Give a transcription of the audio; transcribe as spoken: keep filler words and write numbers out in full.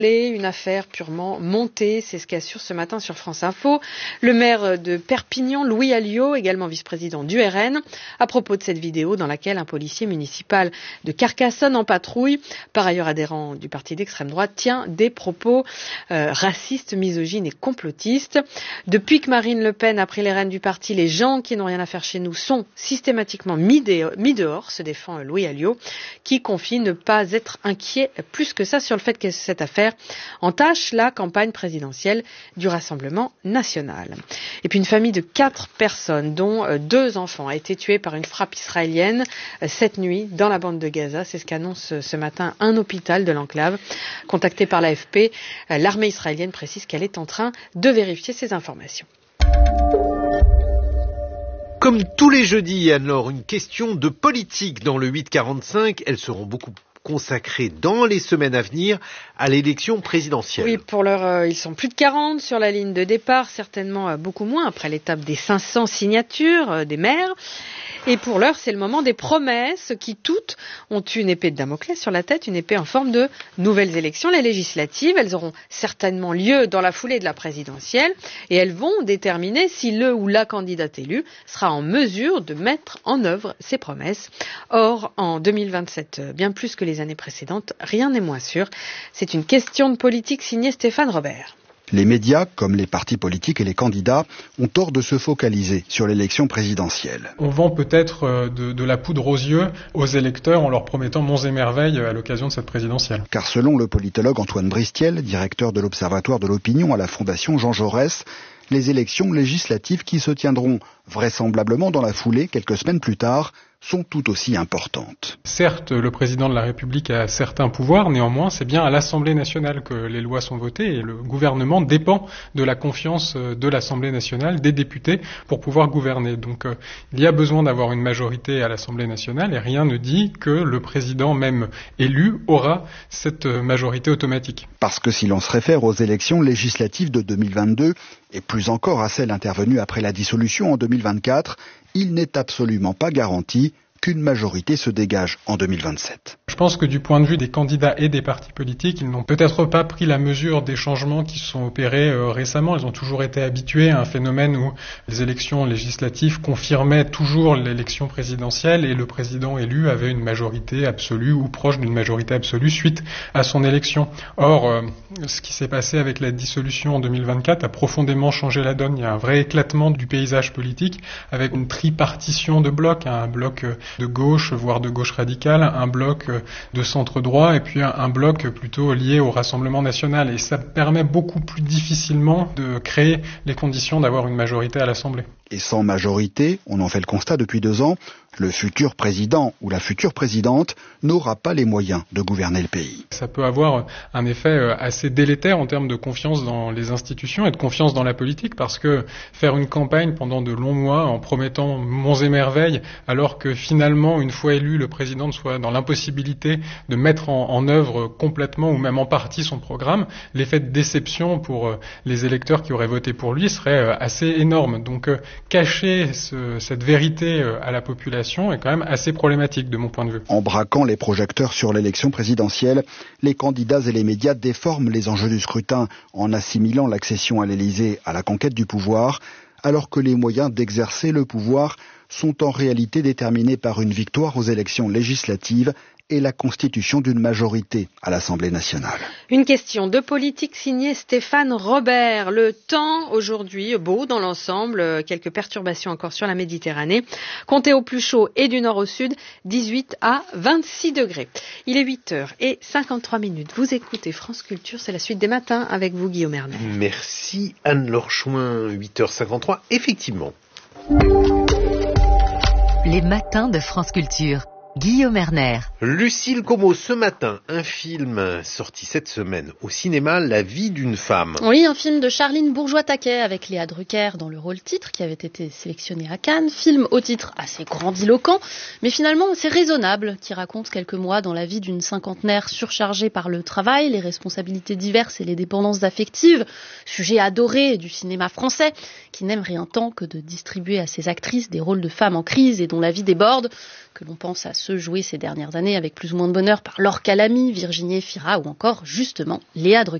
Une affaire purement montée, c'est ce qu'assure ce matin sur France Info le maire de Perpignan, Louis Alliot, également vice-président du R N, à propos de cette vidéo dans laquelle un policier municipal de Carcassonne en patrouille, par ailleurs adhérent du parti d'extrême droite, tient des propos euh, racistes, misogynes et complotistes. Depuis que Marine Le Pen a pris les rênes du parti, les gens qui n'ont rien à faire chez nous sont systématiquement mis, dé- mis dehors, se défend Louis Alliot, qui confie ne pas être inquiet plus que ça sur le fait que cette affaire entache la campagne présidentielle du Rassemblement national. Et puis une famille de quatre personnes, dont deux enfants, a été tuée par une frappe israélienne cette nuit dans la bande de Gaza. C'est ce qu'annonce ce matin un hôpital de l'enclave. Contacté par l'A F P, l'armée israélienne précise qu'elle est en train de vérifier ces informations. Comme tous les jeudis, alors une question de politique dans le huit quarante-cinq. Elles seront beaucoup consacrés dans les semaines à venir à l'élection présidentielle. Oui, pour l'heure, euh, ils sont plus de quarante sur la ligne de départ, certainement euh, beaucoup moins après l'étape des cinq cents signatures euh, des maires. Et pour l'heure, c'est le moment des promesses qui toutes ont une épée de Damoclès sur la tête, une épée en forme de nouvelles élections, les législatives. Elles auront certainement lieu dans la foulée de la présidentielle et elles vont déterminer si le ou la candidate élue sera en mesure de mettre en œuvre ses promesses. Or, en deux mille vingt-sept, bien plus que les années précédentes, rien n'est moins sûr. C'est une question de politique signée Stéphane Robert. Les médias, comme les partis politiques et les candidats, ont tort de se focaliser sur l'élection présidentielle. On vend peut-être de, de la poudre aux yeux aux électeurs en leur promettant monts et merveilles à l'occasion de cette présidentielle. Car selon le politologue Antoine Bristiel, directeur de l'Observatoire de l'opinion à la Fondation Jean Jaurès, les élections législatives qui se tiendront vraisemblablement dans la foulée quelques semaines plus tard sont tout aussi importantes. Certes, le président de la République a certains pouvoirs, néanmoins, c'est bien à l'Assemblée nationale que les lois sont votées et le gouvernement dépend de la confiance de l'Assemblée nationale, des députés, pour pouvoir gouverner. Donc, euh, il y a besoin d'avoir une majorité à l'Assemblée nationale et rien ne dit que le président, même élu, aura cette majorité automatique. Parce que si l'on se réfère aux élections législatives de deux mille vingt-deux et plus encore à celles intervenues après la dissolution en deux mille vingt-quatre, il n'est absolument pas garanti qu'une majorité se dégage en deux mille vingt-sept. Je pense que du point de vue des candidats et des partis politiques, ils n'ont peut-être pas pris la mesure des changements qui se sont opérés euh, récemment. Ils ont toujours été habitués à un phénomène où les élections législatives confirmaient toujours l'élection présidentielle et le président élu avait une majorité absolue ou proche d'une majorité absolue suite à son élection. Or, euh, ce qui s'est passé avec la dissolution en deux mille vingt-quatre a profondément changé la donne. Il y a un vrai éclatement du paysage politique avec une tripartition de blocs, un bloc euh, de gauche, voire de gauche radicale, un bloc de centre droit et puis un bloc plutôt lié au Rassemblement national. Et ça permet beaucoup plus difficilement de créer les conditions d'avoir une majorité à l'Assemblée. Et sans majorité, on en fait le constat depuis deux ans, le futur président ou la future présidente n'aura pas les moyens de gouverner le pays. Ça peut avoir un effet assez délétère en termes de confiance dans les institutions et de confiance dans la politique parce que faire une campagne pendant de longs mois en promettant monts et merveilles alors que finalement, une fois élu, le président soit dans l'impossibilité de mettre en, en œuvre complètement ou même en partie son programme, l'effet de déception pour les électeurs qui auraient voté pour lui serait assez énorme. Donc cacher ce, cette vérité à la population est quand même assez problématique de mon point de vue. En braquant les projecteurs sur l'élection présidentielle, les candidats et les médias déforment les enjeux du scrutin en assimilant l'accession à l'Élysée à la conquête du pouvoir, alors que les moyens d'exercer le pouvoir sont en réalité déterminés par une victoire aux élections législatives et la constitution d'une majorité à l'Assemblée nationale. Une question de politique signée Stéphane Robert. Le temps aujourd'hui, beau dans l'ensemble, quelques perturbations encore sur la Méditerranée. Comptez au plus chaud et du nord au sud, dix-huit à vingt-six degrés. Il est huit heures cinquante-trois minutes. Vous écoutez France Culture, c'est la suite des matins avec vous Guillaume Erner. Merci Anne-Laure Chouin, huit heures cinquante-trois, effectivement. Les matins de France Culture. Guillaume Erner. Lucille Como, ce matin, un film sorti cette semaine au cinéma, La vie d'une femme. Oui, un film de Charline Bourgeois-Taquet avec Léa Drucker dans le rôle titre qui avait été sélectionné à Cannes. Film au titre assez grandiloquent, mais finalement c'est raisonnable, qui raconte quelques mois dans la vie d'une cinquantenaire surchargée par le travail, les responsabilités diverses et les dépendances affectives, sujet adoré du cinéma français, qui n'aime rien tant que de distribuer à ses actrices des rôles de femmes en crise et dont la vie déborde, que l'on pense à se jouer ces dernières années avec plus ou moins de bonheur par Laure Calamy, Virginie Efira ou encore justement Léa Drucker.